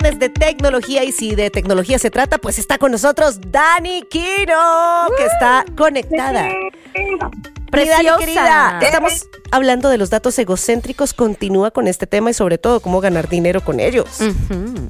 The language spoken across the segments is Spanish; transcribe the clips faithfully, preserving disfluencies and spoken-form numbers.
viernes de tecnología y si de tecnología se trata, pues está con nosotros Dani Quino, que está conectada. Preciosa. Dani, querida, estamos hablando de los datos egocéntricos. Continúa con este tema y sobre todo cómo ganar dinero con ellos. Uh-huh.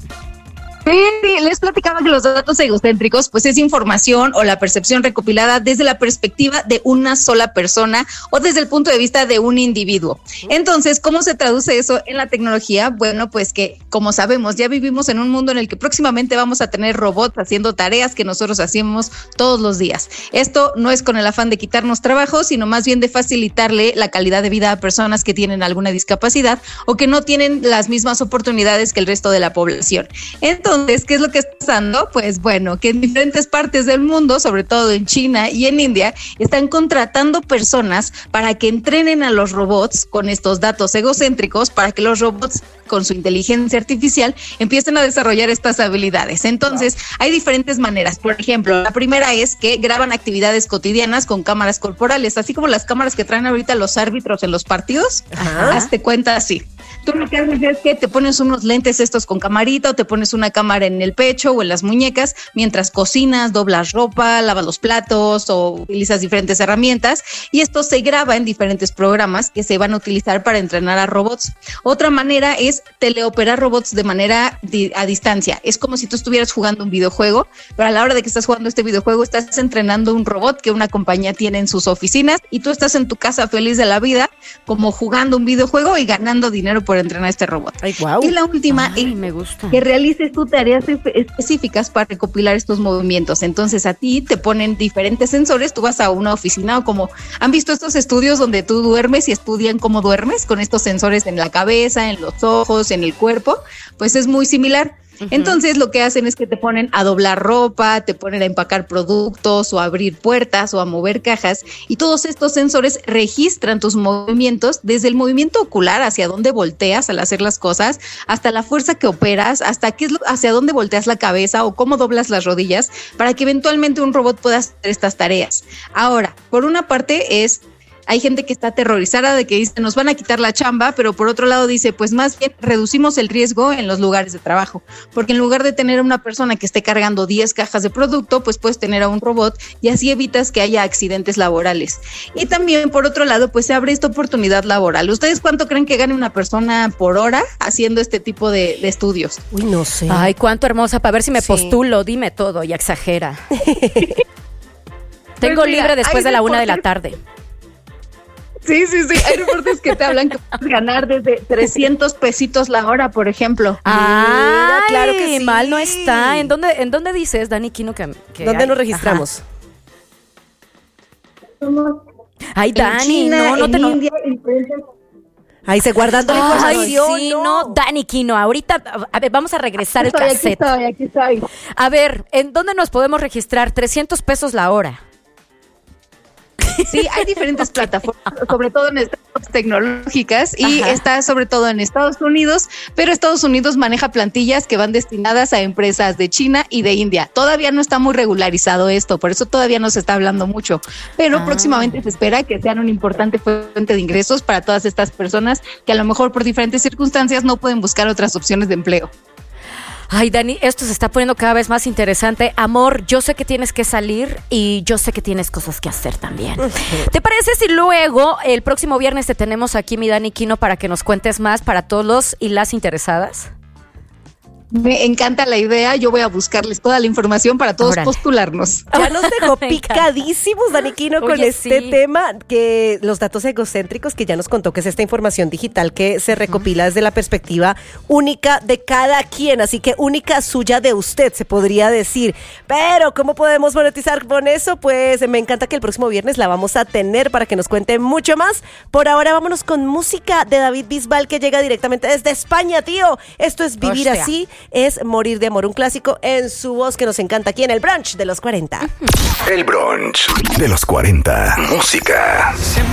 Sí, les platicaba que los datos egocéntricos pues es información o la percepción recopilada desde la perspectiva de una sola persona o desde el punto de vista de un individuo. Entonces, ¿cómo se traduce eso en la tecnología? Bueno, pues que como sabemos, ya vivimos en un mundo en el que próximamente vamos a tener robots haciendo tareas que nosotros hacemos todos los días. Esto no es con el afán de quitarnos trabajo, sino más bien de facilitarle la calidad de vida a personas que tienen alguna discapacidad o que no tienen las mismas oportunidades que el resto de la población. Entonces, Entonces, ¿qué es lo que está pasando? Pues bueno, que en diferentes partes del mundo, sobre todo en China y en India, están contratando personas para que entrenen a los robots con estos datos egocéntricos para que los robots con su inteligencia artificial empiecen a desarrollar estas habilidades. Entonces, hay diferentes maneras. Por ejemplo, la primera es que graban actividades cotidianas con cámaras corporales, así como las cámaras que traen ahorita los árbitros en los partidos. Ajá. Hazte cuenta así. Tú lo que haces es que te pones unos lentes estos con camarita o te pones una cámara en el pecho o en las muñecas mientras cocinas, doblas ropa, lavas los platos o utilizas diferentes herramientas y esto se graba en diferentes programas que se van a utilizar para entrenar a robots. Otra manera es teleoperar robots de manera di- a distancia. Es como si tú estuvieras jugando un videojuego, pero a la hora de que estás jugando este videojuego estás entrenando un robot que una compañía tiene en sus oficinas y tú estás en tu casa feliz de la vida como jugando un videojuego y ganando dinero por entrenar a este robot. Ay, wow. Y la última Ay, es me gusta. que realices tus tareas específicas para recopilar estos movimientos. Entonces a ti te ponen diferentes sensores, tú vas a una oficina o como, ¿han visto estos estudios donde tú duermes y estudian cómo duermes con estos sensores en la cabeza, en los ojos, en el cuerpo? Pues es muy similar. Uh-huh. Entonces lo que hacen es que te ponen a doblar ropa, te ponen a empacar productos o a abrir puertas o a mover cajas y todos estos sensores registran tus movimientos desde el movimiento ocular hacia dónde volteas al hacer las cosas, hasta la fuerza que operas, hasta qué es lo, hacia dónde volteas la cabeza o cómo doblas las rodillas para que eventualmente un robot pueda hacer estas tareas. Ahora, por una parte es hay gente que está aterrorizada de que dice nos van a quitar la chamba, pero por otro lado dice pues más bien reducimos el riesgo en los lugares de trabajo, porque en lugar de tener a una persona que esté cargando diez cajas de producto, pues puedes tener a un robot y así evitas que haya accidentes laborales. Y también por otro lado pues se abre esta oportunidad laboral. ¿Ustedes cuánto creen que gane una persona por hora haciendo este tipo de, de estudios? Uy, no sé. Ay, cuánto hermosa, para ver si me Sí. postulo, dime todo y exagera. Tengo Pues mira, libre después de la una de la reportes- tarde. Sí, sí, sí. Hay reportes que te hablan que puedes ganar desde trescientos pesitos la hora, por ejemplo. Ah, claro que sí. mal no está. ¿En dónde, en dónde dices, Dani Quino, que, que ¿Dónde hay? nos registramos? Ajá. Ay, En Dani, China, no, no en te no. India, en diferentes- Ahí se guardando la Ay, información. sí, no, Dani Quino, ahorita, a ver, vamos a regresar el Estoy, aquí cassette. estoy, aquí estoy. A ver, ¿en dónde nos podemos registrar? trescientos pesos la hora. Sí, hay diferentes plataformas, sobre todo en startups tecnológicas y Ajá. está sobre todo en Estados Unidos, pero Estados Unidos maneja plantillas que van destinadas a empresas de China y de India. Todavía no está muy regularizado esto, por eso todavía no se está hablando mucho, pero Ah. próximamente se espera que sean una importante fuente de ingresos para todas estas personas que a lo mejor por diferentes circunstancias no pueden buscar otras opciones de empleo. Ay, Dani, esto se está poniendo cada vez más interesante. Amor, yo sé que tienes que salir y yo sé que tienes cosas que hacer también. ¿Te parece si luego el próximo viernes te tenemos aquí, mi Dani Quino, para que nos cuentes más para todos los y las interesadas? Me encanta la idea, yo voy a buscarles toda la información para todos Órale. postularnos. Ya nos dejó Me encanta. picadísimos, Dani Quino, con Oye, este sí. tema, que los datos egocéntricos, que ya nos contó que es esta información digital que se recopila desde la perspectiva única de cada quien, así que única suya de usted, se podría decir. Pero, ¿cómo podemos monetizar con eso? Pues me encanta que el próximo viernes la vamos a tener para que nos cuente mucho más. Por ahora, vámonos con música de David Bisbal, que llega directamente desde España, tío. Esto es Vivir Hostia. Así, es Morir de Amor, un clásico en su voz que nos encanta aquí en el brunch de los cuarenta. El brunch de los cuarenta. Música.